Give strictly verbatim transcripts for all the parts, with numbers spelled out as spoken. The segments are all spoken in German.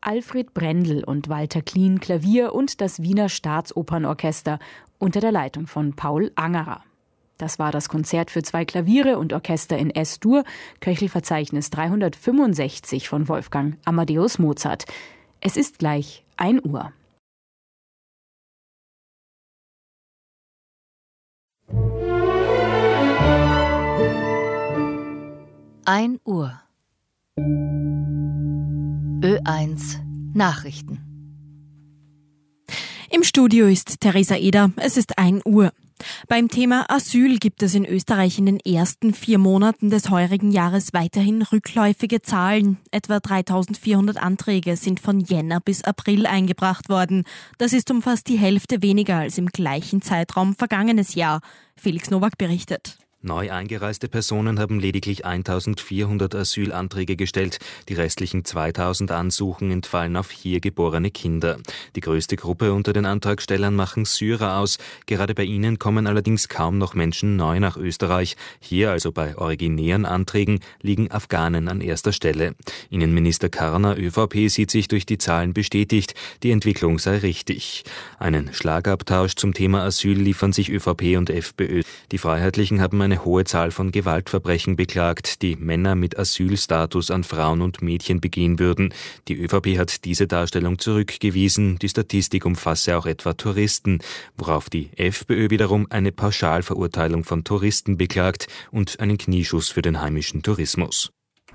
Alfred Brendel und Walter Klien Klavier und das Wiener Staatsopernorchester unter der Leitung von Paul Angerer. Das war das Konzert für zwei Klaviere und Orchester in S-Dur, Köchelverzeichnis dreihundertfünfundsechzig von Wolfgang Amadeus Mozart. Es ist gleich ein Uhr. ein Uhr. Ö eins Nachrichten. Im Studio ist Theresa Eder. Es ist ein Uhr. Beim Thema Asyl gibt es in Österreich in den ersten vier Monaten des heurigen Jahres weiterhin rückläufige Zahlen. Etwa dreitausendvierhundert Anträge sind von Jänner bis April eingebracht worden. Das ist um fast die Hälfte weniger als im gleichen Zeitraum vergangenes Jahr. Felix Nowak berichtet. Neu eingereiste Personen haben lediglich eintausendvierhundert Asylanträge gestellt. Die restlichen zweitausend Ansuchen entfallen auf hier geborene Kinder. Die größte Gruppe unter den Antragstellern machen Syrer aus. Gerade bei ihnen kommen allerdings kaum noch Menschen neu nach Österreich. Hier, also bei originären Anträgen, liegen Afghanen an erster Stelle. Innenminister Karner, ÖVP, sieht sich durch die Zahlen bestätigt. Die Entwicklung sei richtig. Einen Schlagabtausch zum Thema Asyl liefern sich ÖVP und FPÖ. Die Freiheitlichen haben eine eine hohe Zahl von Gewaltverbrechen beklagt, die Männer mit Asylstatus an Frauen und Mädchen begehen würden. Die ÖVP hat diese Darstellung zurückgewiesen. Die Statistik umfasse auch etwa Touristen, worauf die FPÖ wiederum eine Pauschalverurteilung von Touristen beklagt und einen Knieschuss für den heimischen Tourismus.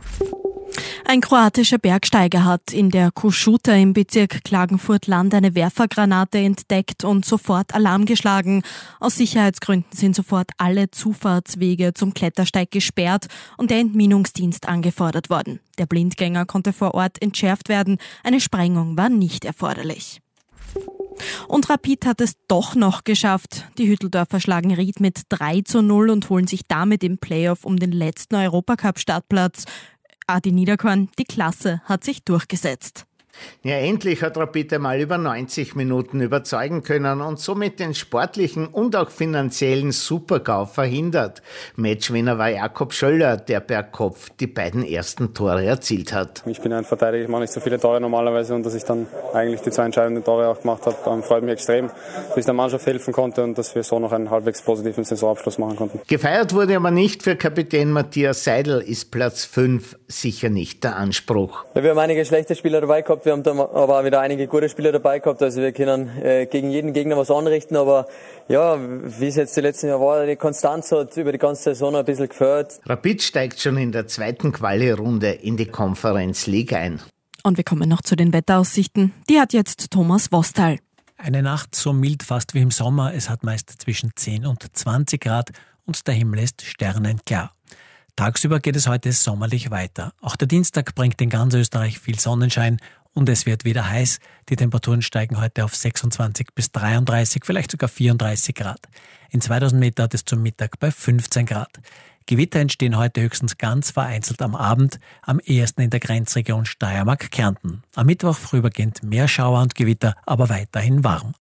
Ein kroatischer Bergsteiger hat in der Košuta im Bezirk Klagenfurt-Land eine Werfergranate entdeckt und sofort Alarm geschlagen. Aus Sicherheitsgründen sind sofort alle Zufahrtswege zum Klettersteig gesperrt und der Entminungsdienst angefordert worden. Der Blindgänger konnte vor Ort entschärft werden. Eine Sprengung war nicht erforderlich. Und Rapid hat es doch noch geschafft. Die Hütteldorfer schlagen Ried mit drei zu null und holen sich damit im Playoff um den letzten Europacup-Startplatz. Adi Niederkorn, die Klasse hat sich durchgesetzt. Ja, endlich hat Rapid einmal über neunzig Minuten überzeugen können und somit den sportlichen und auch finanziellen Super-GAU verhindert. Matchwinner war Jakob Schöller, der per Kopf die beiden ersten Tore erzielt hat. Ich bin ein Verteidiger, ich mache nicht so viele Tore normalerweise und dass ich dann eigentlich die zwei entscheidenden Tore auch gemacht habe, freut mich extrem, dass ich der Mannschaft helfen konnte und dass wir so noch einen halbwegs positiven Saisonabschluss machen konnten. Gefeiert wurde aber nicht für Kapitän Matthias Seidel, ist Platz fünf sicher nicht der Anspruch. Ja, wir haben einige schlechte Spieler dabei gehabt, wir haben dann aber auch wieder einige gute Spieler dabei gehabt, also wir können äh, gegen jeden Gegner was anrichten, aber ja, wie es jetzt die letzten Jahre war, die Konstanz hat über die ganze Saison ein bisschen gefällt. Rapid steigt schon in der zweiten Quali-Runde in die Conference League ein. Und wir kommen noch zu den Wetteraussichten. Die hat jetzt Thomas Wostal. Eine Nacht so mild fast wie im Sommer. Es hat meist zwischen zehn und zwanzig Grad und der Himmel ist sternenklar. Tagsüber geht es heute sommerlich weiter. Auch der Dienstag bringt in ganz Österreich viel Sonnenschein und es wird wieder heiß. Die Temperaturen steigen heute auf sechsundzwanzig bis dreiunddreißig, vielleicht sogar vierunddreißig Grad. In zweitausend Meter hat es zum Mittag bei fünfzehn Grad. Gewitter entstehen heute höchstens ganz vereinzelt am Abend, am ehesten in der Grenzregion Steiermark-Kärnten. Am Mittwoch vorübergehend mehr Schauer und Gewitter, aber weiterhin warm.